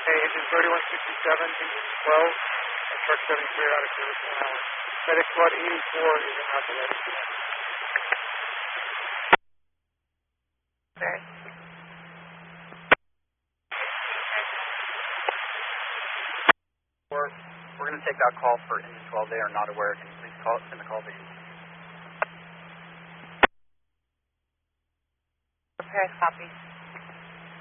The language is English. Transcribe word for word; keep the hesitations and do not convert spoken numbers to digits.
Hey, engine thirty-one sixty-seven, engine twelve, and truck seventy-three out of service one hour. FedEx Squad eighty-four is in out the ready. Very. We're, we're going to take that call for engine twelve. They are not aware. Can you please call, send the call to you? Okay, copy.